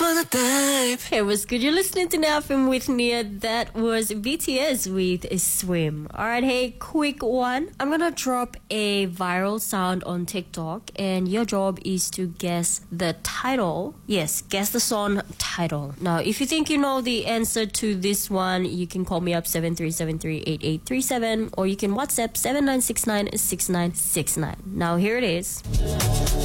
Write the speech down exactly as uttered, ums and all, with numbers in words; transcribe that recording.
wanna dive. Hey, what's good? You're listening to Now Film with Nia. That was B T S with Swim. Alright, hey, quick one. I'm gonna drop a viral sound on TikTok, and your job is to guess the title. Yes, guess the song title. Now, if you think you know the answer to this one, you can call me up seven three seven three eight eight three seven, or you can WhatsApp seven nine six nine six nine six nine. Now, here it is.